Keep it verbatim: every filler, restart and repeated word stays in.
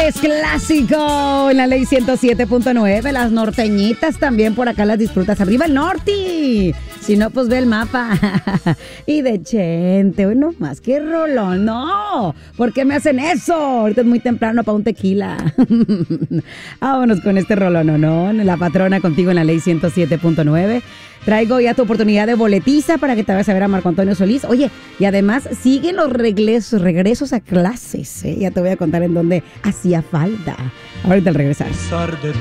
es clásico en la ley ciento siete punto nueve. Las norteñitas también por acá las disfrutas. ¡Arriba el norte! Si no, pues ve el mapa. Y de Chente, hoy no más que rolón. No, ¿por qué me hacen eso? Ahorita es muy temprano para un tequila. Vámonos con este rolón, ¿no? ¿no? La patrona contigo en la ley ciento siete punto nueve. Traigo ya tu oportunidad de boletiza para que te vayas a ver a Marco Antonio Solís. Oye, y además siguen los regresos, regresos a clases. ¿eh? Ya te voy a contar en dónde hacía falta. Ahorita al regresar.